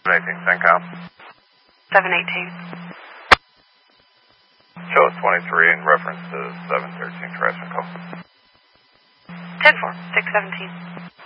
718 CENTCOM. 718. Show us 23 in reference to 713 Terrestrial. 10-4, 617.